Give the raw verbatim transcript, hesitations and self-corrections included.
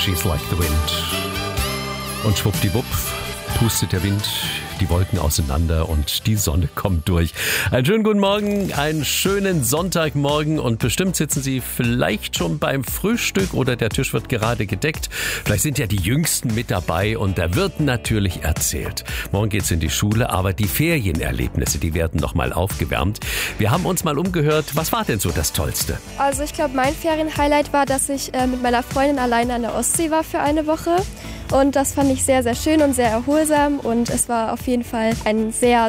She's Like the Wind. Und schwuppdiwupp pustet der Wind die Wolken auseinander und die Sonne kommt durch. Einen schönen guten Morgen, einen schönen Sonntagmorgen und bestimmt sitzen Sie vielleicht schon beim Frühstück oder der Tisch wird gerade gedeckt. Vielleicht sind ja die Jüngsten mit dabei und da wird natürlich erzählt. Morgen geht's in die Schule, aber die Ferienerlebnisse, die werden nochmal aufgewärmt. Wir haben uns mal umgehört, was war denn so das Tollste? Also ich glaube, mein Ferienhighlight war, dass ich äh, mit meiner Freundin alleine an der Ostsee war für eine Woche. Und das fand ich sehr, sehr schön und sehr erholsam und es war auf jeden Fall ein sehr